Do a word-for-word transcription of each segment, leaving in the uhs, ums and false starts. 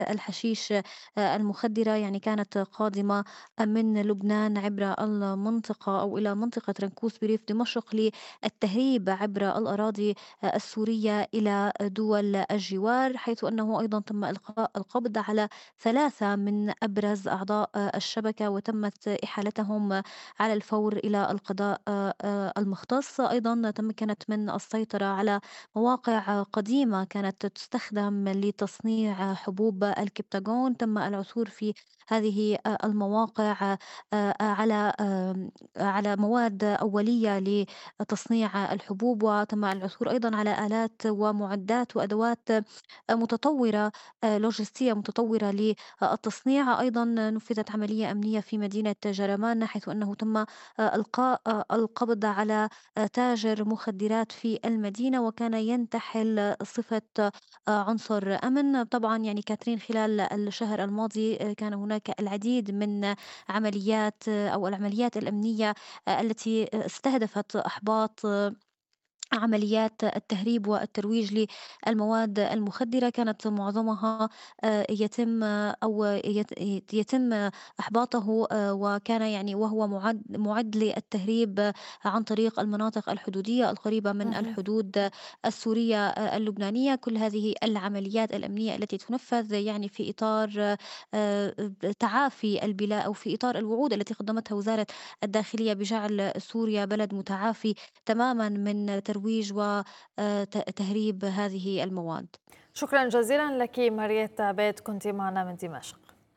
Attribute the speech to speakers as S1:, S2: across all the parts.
S1: الحشيش المخدرة، يعني كانت قادمة من لبنان عبر المنطقة أو إلى منطقة رنكوس بريف دمشق للتهريب عبر الأراضي السورية إلى دول الجوار، حيث أنه أيضا تم إلقاء القبض على ثلاثة من أبرز أعضاء الشبكة وتمت إحالتهم على الفور إلى القضاء المختص. أيضا تمكنت من السيطرة على مواقع قديمة كانت تستخدم لتصنيع حبوب الكبتاجون، تم العثور في هذه المواقع على على مواد أولية لتصنيع الحبوب، وتم العثور أيضا على آلات ومعدات وأدوات متطورة لوجستية متطورة للتصنيع. أيضا نفذت عملية أمنية في مدينة جرمان، حيث أنه تم إلقاء القبض على تاجر مخدرات في المدينة وكان ينتحل صفة عنصر أمن. طبعا يعني كاترين خلال الشهر الماضي كان هناك العديد من عمليات أو العمليات الأمنية التي استهدفت أحباط عمليات التهريب والترويج للمواد المخدرة، كانت معظمها آآ يتم آه، أو يت يتم إحباطه، آآ وكان يعني وهو مُعد مُعد للتهريب آه، عن طريق المناطق الحدودية القريبة من
S2: اهم.
S1: الحدود السورية آآ اللبنانية. كل هذه العمليات الأمنية التي تُنفّذ يعني في إطار آآ تعافي البلا أو في إطار الوعود التي قدّمتها وزارة الداخلية بجعل سوريا بلد متعافي تمامًا من ترويج و آآ ت تهريب هذه المواد.
S2: شكرا جزيلا لك ماريتا عبيد، كنت معنا من دمشق.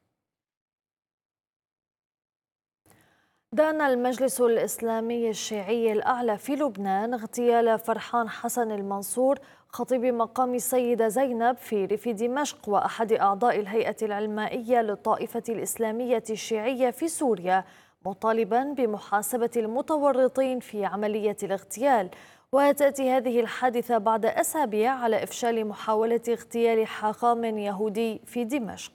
S2: دان المجلس الإسلامي الشيعي الأعلى في لبنان اغتيال فرحان حسن المنصور خطيب مقام السيدة زينب في ريف دمشق وأحد أعضاء الهيئة العلمائية للطائفة الإسلامية الشيعية في سوريا، مطالبا بمحاسبة المتورطين في عملية الاغتيال. وتأتي هذه الحادثة بعد أسابيع على إفشال محاولة اغتيال حاخام يهودي في دمشق.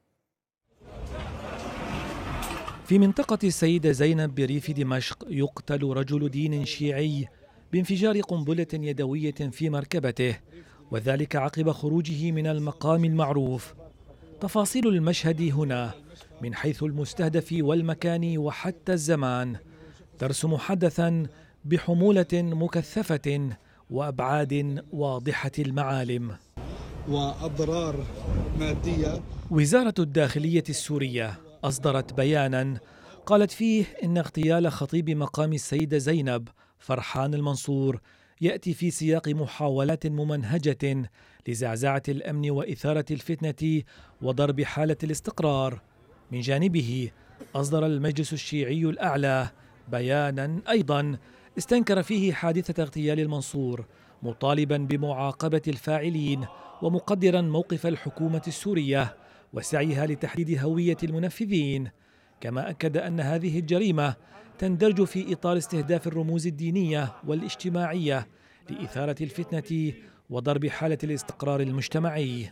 S3: في منطقة السيدة زينب بريف دمشق يقتل رجل دين شيعي بانفجار قنبلة يدوية في مركبته، وذلك عقب خروجه من المقام المعروف. تفاصيل المشهد هنا من حيث المستهدف والمكان وحتى الزمان ترسم حدثا بحمولة مكثفة وأبعاد واضحة المعالم.
S4: وأضرار مادية.
S3: وزارة الداخلية السورية أصدرت بيانا قالت فيه إن اغتيال خطيب مقام السيدة زينب فرحان المنصور يأتي في سياق محاولات ممنهجة لزعزعة الأمن وإثارة الفتنة وضرب حالة الاستقرار. من جانبه أصدر المجلس الشيعي الأعلى بيانا أيضا استنكر فيه حادثة اغتيال المنصور، مطالبا بمعاقبة الفاعلين ومقدرا موقف الحكومة السورية وسعيها لتحديد هوية المنفذين. كما أكد أن هذه الجريمة تندرج في إطار استهداف الرموز الدينية والاجتماعية لإثارة الفتنة وضرب حالة الاستقرار المجتمعي.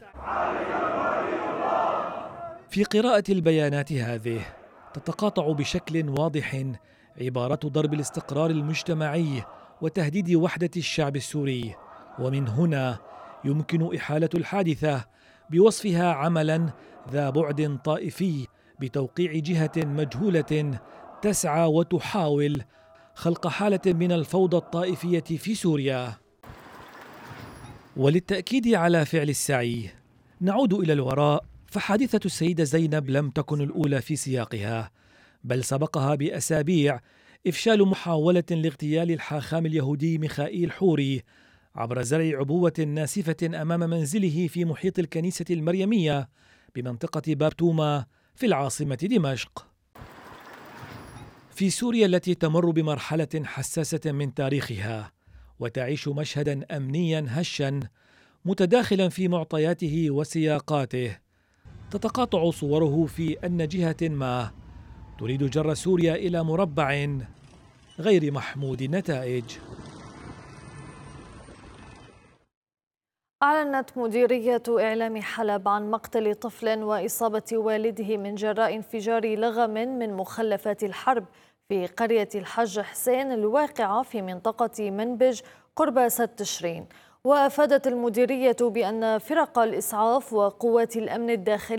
S3: في قراءة البيانات هذه تتقاطع بشكل واضح عبارات ضرب الاستقرار المجتمعي وتهديد وحدة الشعب السوري، ومن هنا يمكن إحالة الحادثة بوصفها عملا ذا بعد طائفي بتوقيع جهة مجهولة تسعى وتحاول خلق حالة من الفوضى الطائفية في سوريا. وللتأكيد على فعل السعي نعود إلى الوراء، فحادثة السيدة زينب لم تكن الأولى في سياقها، بل سبقها بأسابيع إفشال محاولة لاغتيال الحاخام اليهودي ميخائيل حوري عبر زرع عبوة ناسفة أمام منزله في محيط الكنيسة المريمية بمنطقة باب توما في العاصمة دمشق. في سوريا التي تمر بمرحلة حساسة من تاريخها وتعيش مشهدا أمنيا هشا متداخلا في معطياته وسياقاته، تتقاطع صوره في أن جهة ما تريد جر سوريا إلى مربع غير محمود النتائج.
S2: أعلنت مديرية إعلام حلب عن مقتل طفل وإصابة والده من جراء انفجار لغم من مخلفات الحرب في قرية الحج حسين الواقعة في منطقة منبج قرب سد تشرين. وأفادت المديرية بأن فرق الإسعاف وقوات الأمن الداخلي